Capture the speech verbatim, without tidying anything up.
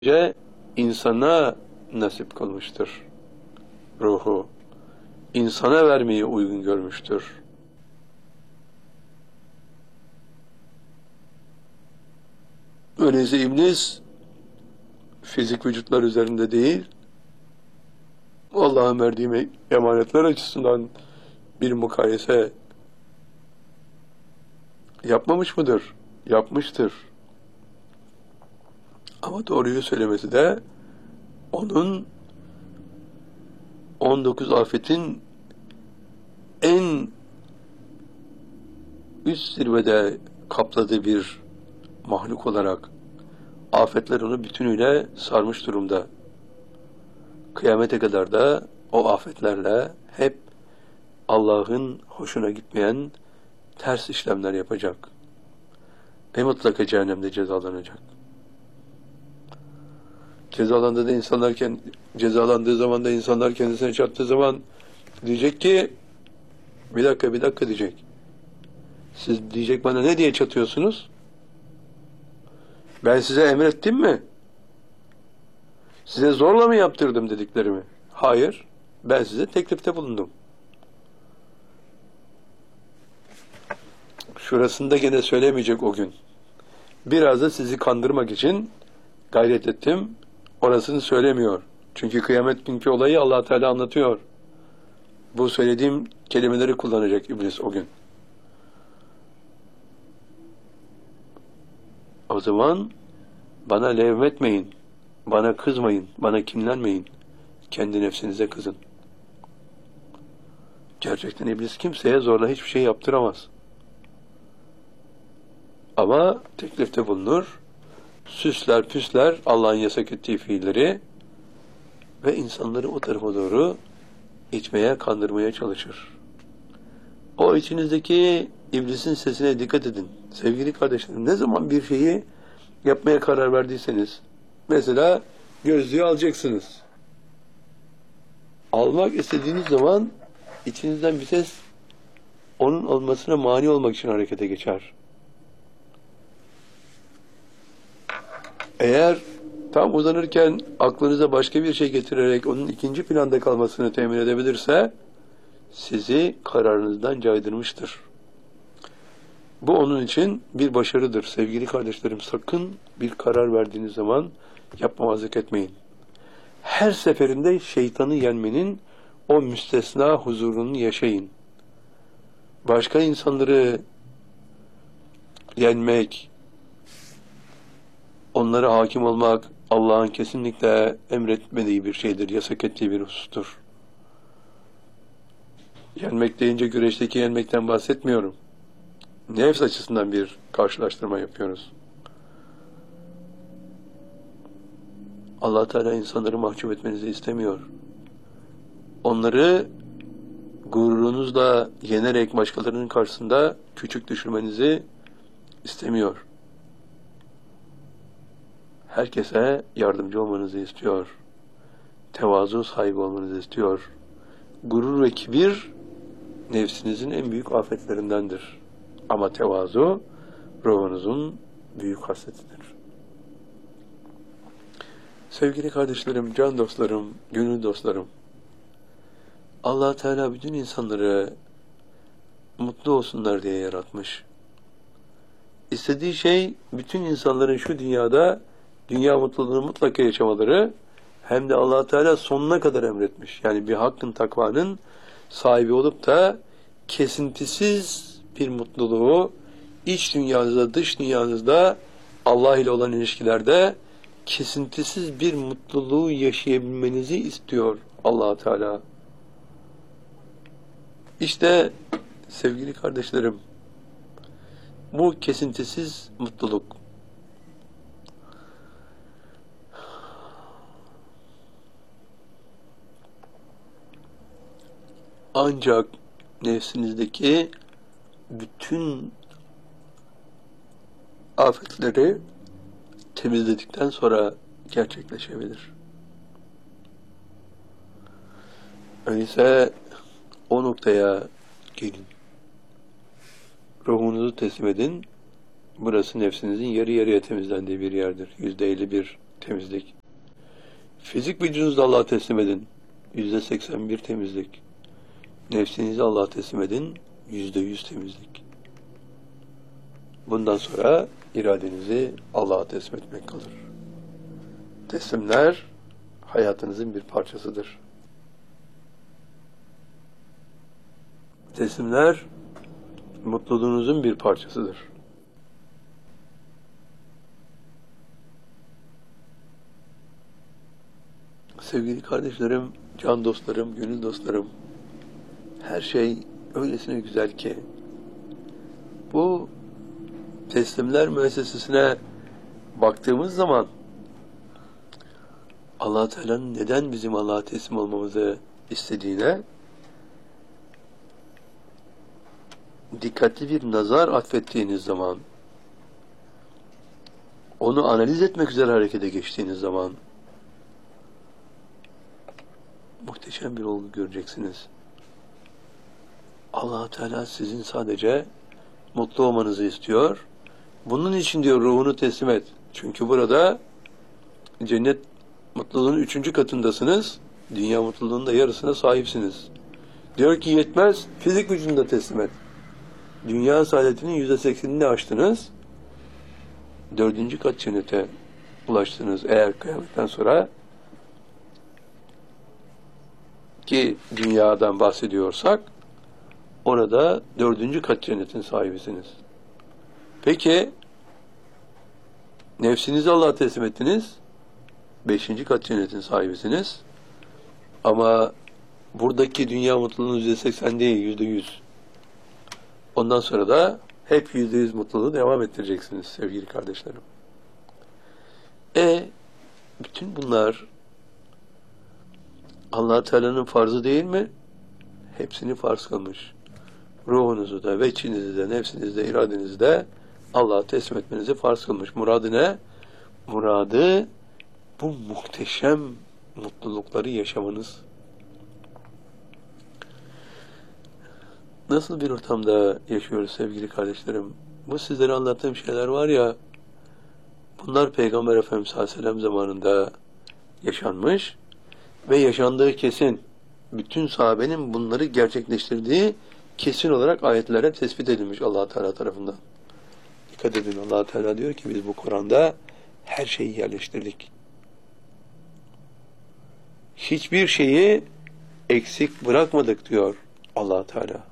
Önce insana nasip kılmıştır. Ruhu insana vermeyi uygun görmüştür. Öyleyse iblis fizik vücutlar üzerinde değil, Allah'ın verdiği emanetler açısından bir mukayese yapmamış mıdır? Yapmıştır. Ama doğruyu söylemesi de onun on dokuz afetin en üst zirvede kapladığı bir mahluk olarak afetler onu bütünüyle sarmış durumda. Kıyamete kadar da o afetlerle hep Allah'ın hoşuna gitmeyen ters işlemler yapacak. Ve mutlaka cehennemde cezalanacak. Cezalandığı da insanlar cezalandığı zaman da insanlar kendisine çattığı zaman diyecek ki bir dakika bir dakika diyecek. Siz diyecek bana ne diye çatıyorsunuz? Ben size emrettim mi? Size zorla mı yaptırdım dediklerimi? Hayır. Ben size teklifte bulundum. Şurasında gene söylemeyecek o gün. Biraz da sizi kandırmak için gayret ettim. Orasını söylemiyor. Çünkü kıyamet günkü olayı Allah Teala anlatıyor. Bu söylediğim kelimeleri kullanacak iblis o gün. O zaman bana levmetmeyin, bana kızmayın, bana kinlenmeyin. Kendi nefsinize kızın. Gerçekten iblis kimseye zorla hiçbir şey yaptıramaz. Ama teklifte bulunur, süsler püsler Allah'ın yasak ettiği fiilleri ve insanları o tarafa doğru itmeye, kandırmaya çalışır. O içinizdeki iblisin sesine dikkat edin. Sevgili kardeşlerim, ne zaman bir şeyi yapmaya karar verdiyseniz, mesela gözlüğü alacaksınız. Almak istediğiniz zaman içinizden bir ses onun olmasına mani olmak için harekete geçer. Eğer tam uzanırken aklınıza başka bir şey getirerek onun ikinci planda kalmasını temin edebilirse sizi kararınızdan caydırmıştır. Bu onun için bir başarıdır. Sevgili kardeşlerim, sakın bir karar verdiğiniz zaman yapmamazlık etmeyin. Her seferinde şeytanı yenmenin o müstesna huzurunu yaşayın. Başka insanları yenmek, onlara hakim olmak Allah'ın kesinlikle emretmediği bir şeydir, yasak ettiği bir husustur. Yenmek deyince güreşteki yenmekten bahsetmiyorum. Nefs açısından bir karşılaştırma yapıyoruz. Allah Teala insanları mahcup etmenizi istemiyor. Onları gururunuzla yenerek başkalarının karşısında küçük düşürmenizi istemiyor. Herkese yardımcı olmanızı istiyor. Tevazu sahibi olmanızı istiyor. Gurur ve kibir nefsinizin en büyük afetlerindendir. Ama tevazu ruhunuzun büyük hasletidir. Sevgili kardeşlerim, can dostlarım, gönül dostlarım, Allah Teala bütün insanları mutlu olsunlar diye yaratmış. İstediği şey bütün insanların şu dünyada dünya mutluluğunu mutlaka yaşamaları, hem de Allah Teala sonuna kadar emretmiş. Yani bir hakkın, takvanın sahibi olup da kesintisiz bir mutluluğu iç dünyanızda, dış dünyanızda Allah ile olan ilişkilerde kesintisiz bir mutluluğu yaşayabilmenizi istiyor Allah Teala. İşte sevgili kardeşlerim, bu kesintisiz mutluluk ancak nefsinizdeki bütün afetleri temizledikten sonra gerçekleşebilir. Öyleyse o noktaya gelin. Ruhunuzu teslim edin. Burası nefsinizin yarı yarıya temizlendiği bir yerdir. Yüzde elli bir temizlik. Fizik vücudunuzu Allah'a teslim edin. yüzde seksen bir temizlik. Nefsinizi Allah'a teslim edin. yüzde yüz temizlik. Bundan sonra iradenizi Allah'a teslim etmek kalır. Teslimler hayatınızın bir parçasıdır. Teslimler mutluluğunuzun bir parçasıdır. Sevgili kardeşlerim, can dostlarım, gönül dostlarım, her şey öylesine güzel ki bu teslimler müessesesine baktığımız zaman Allah Teala'nın neden bizim Allah'a teslim olmamızı istediğine dikkatli bir nazar atfettiğiniz zaman, onu analiz etmek üzere harekete geçtiğiniz zaman muhteşem bir olgu göreceksiniz. Allah Teala sizin sadece mutlu olmanızı istiyor. Bunun için diyor ruhunu teslim et. Çünkü burada cennet mutluluğunun üçüncü katındasınız. Dünya mutluluğunun da yarısına sahipsiniz. Diyor ki yetmez, fizik vücudunu da teslim et. Dünya saadetinin yüzde seksenini aştınız. Dördüncü kat cennete ulaştınız. Eğer kıyametten sonra, ki dünyadan bahsediyorsak, orada dördüncü kat cennetin sahibisiniz. Peki, nefsinizi Allah'a teslim ettiniz, beşinci kat cennetin sahibisiniz. Ama buradaki dünya mutluluğunun yüzde seksen değil, yüzde yüz. Ondan sonra da hep yüzde yüz mutluluğu devam ettireceksiniz sevgili kardeşlerim. E, bütün bunlar Allah Teala'nın farzı değil mi? Hepsini farz kılmış. Ruhunuzu da, veçinizi de, nefsinizi de, iradenizi de Allah'a teslim etmenizi farz kılmış. Muradı ne? Muradı bu muhteşem mutlulukları yaşamanız. Nasıl bir ortamda yaşıyoruz sevgili kardeşlerim? Bu sizlere anlattığım şeyler var ya, bunlar Peygamber Efendimiz sallallahu aleyhi ve sellem zamanında yaşanmış ve yaşandığı kesin. Bütün sahabenin bunları gerçekleştirdiği kesin olarak ayetlere tespit edilmiş Allah Teala tarafından. Dikkat edin, Allah Teala diyor ki biz bu Kur'an'da her şeyi yerleştirdik. Hiçbir şeyi eksik bırakmadık diyor Allah Teala.